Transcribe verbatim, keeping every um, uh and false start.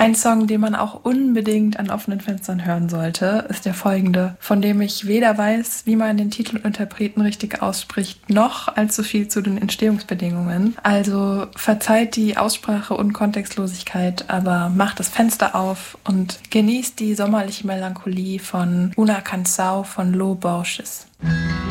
Ein Song, den man auch unbedingt an offenen Fenstern hören sollte, ist der folgende, von dem ich weder weiß, wie man den Titel und Interpreten richtig ausspricht, noch allzu viel zu den Entstehungsbedingungen. Also verzeiht die Aussprache und Kontextlosigkeit, aber macht das Fenster auf und genießt die sommerliche Melancholie von Una Canção von Lo Borges.